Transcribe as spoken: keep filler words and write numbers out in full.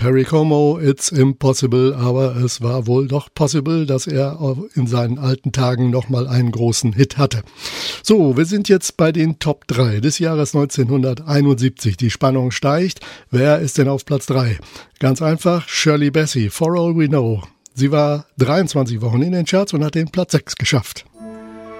Perry Como, It's Impossible, aber es war wohl doch possible, dass er in seinen alten Tagen nochmal einen großen Hit hatte. So, wir sind jetzt bei den Top drei des Jahres neunzehnhunderteinundsiebzig. Die Spannung steigt. Wer ist denn auf Platz drei? Ganz einfach, Shirley Bassey, For All We Know. Sie war dreiundzwanzig Wochen in den Charts und hat den Platz sechs geschafft.